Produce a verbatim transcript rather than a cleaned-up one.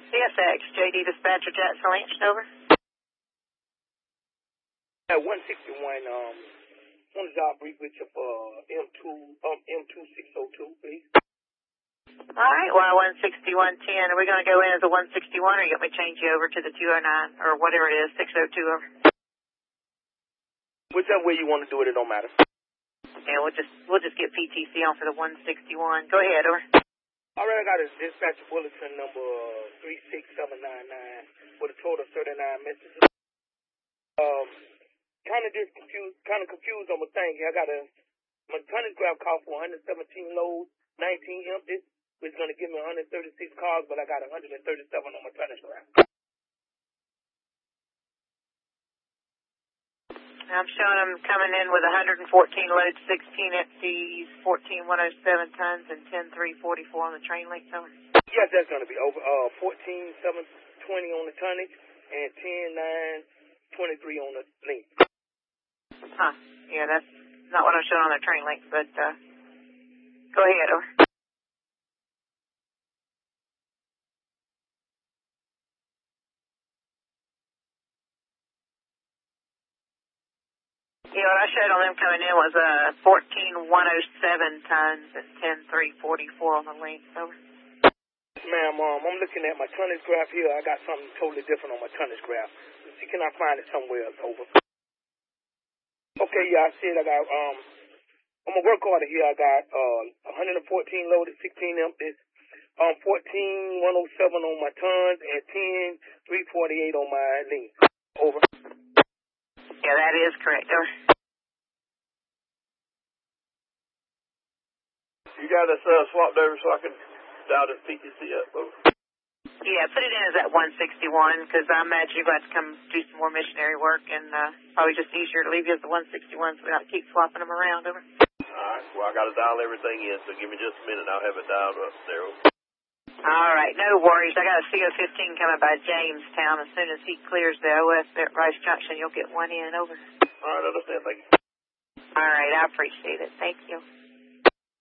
C S X, J D Dispatcher Jackson Lynch, over. At one sixty-one, um, one job brief with you for M two, um, M two six oh two, please. All right, well, one sixty-one ten. Are we going to go in as a one sixty-one, or you want me to change you over to the two oh nine, or whatever it is, six oh two, over? Whichever way you want to do it, it don't matter. Yeah, we'll just we'll just get P T C on for the one sixty-one. Go ahead, over. All right, I got a dispatch bulletin number three six seven nine nine with a total of thirty-nine messages. Um, kind of just confused, kind of confused on my thing here. I got a my tonnage graph call for one seventeen loads, nineteen empties, which is going to give me one thirty-six cars, but I got one thirty-seven on my tonnage graph. I'm showing them coming in with one fourteen loads, sixteen empties, fourteen one oh seven tons, and ten three forty-four on the train length, over. Yes, that's going to be over. Uh, fourteen seven twenty on the tonnage and ten nine twenty-three on the length. Huh. Yeah, that's not what I'm showing on the train length, but uh, go ahead, over. Yeah, what I showed on them coming in was uh, fourteen one oh seven tons and ten three forty-four on the length, over. Ma'am, um, I'm looking at my tonnage graph here. I got something totally different on my tonnage graph. See, can I find it somewhere else, over? Okay, yeah, I see it. I got, um, on my work order here, I got uh, one fourteen loaded, sixteen empties, um, fourteen one oh seven on my tons, and ten three forty-eight on my length. Over. Yeah, that is correct, over. You got us uh, swapped over so I can dial this P T C up, over. Yeah, put it in as that one sixty-one, because I imagine you're going to have to come do some more missionary work, and uh, probably just easier to leave you as the one sixty-one so we don't keep swapping them around, over. All right, well, I got to dial everything in, so give me just a minute and I'll have it dialed up there. All right, no worries. I got a C O fifteen coming by Jamestown. As soon as he clears the O S at Rice Junction, you'll get one in, over. All right, I understand. Thank you. All right, I appreciate it. Thank you.